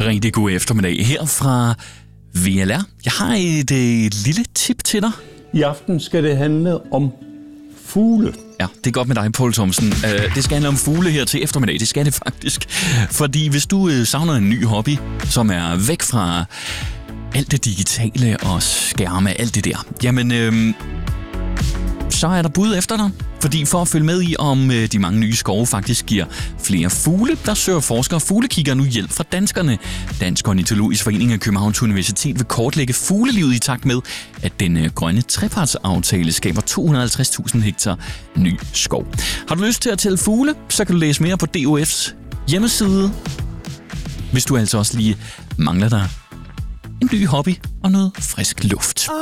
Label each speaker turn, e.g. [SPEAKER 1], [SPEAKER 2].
[SPEAKER 1] rigtig god eftermiddag her fra VLR. Jeg har et lille tip til dig.
[SPEAKER 2] I aften skal det handle om fugle.
[SPEAKER 1] Ja, det er godt med dig, Poul Thomsen. Det skal handle om fugle her til eftermiddag. Det skal det faktisk. Fordi hvis du savner en ny hobby, som er væk fra alt det digitale og skærme, alt det der, jamen, så er der bud efter dig. Fordi for at følge med i, om de mange nye skove faktisk giver flere fugle, der søger forskere og fuglekigger nu hjælp fra danskerne. Dansk Ornitologisk Forening af Københavns Universitet vil kortlægge fuglelivet i takt med, at den grønne trepartsaftale skaber 250.000 hektar ny skov. Har du lyst til at tælle fugle, så kan du læse mere på DOF's hjemmeside. Hvis du altså også lige mangler dig en ny hobby og noget frisk luft.